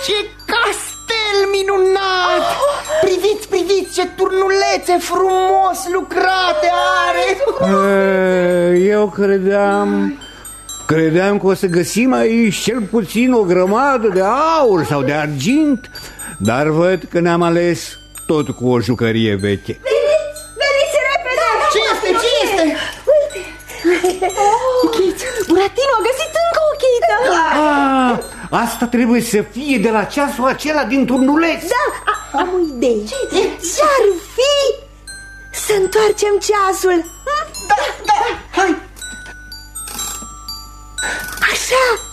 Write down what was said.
Ce castel minunat! Priviți, priviți ce turnulețe frumos lucrate are! Eu credeam că o să găsim aici cel puțin o grămadă de aur sau de argint, dar văd că ne-am ales tot cu o jucărie veche. Veniți repede! Ce este? Ce este? Uite! Buratino a găsit încă o chită! Asta trebuie să fie de la ceasul acela din turnuleț. Da, am o idee. Ce-ar fi să întoarcem ceasul? Da, hai! Așa!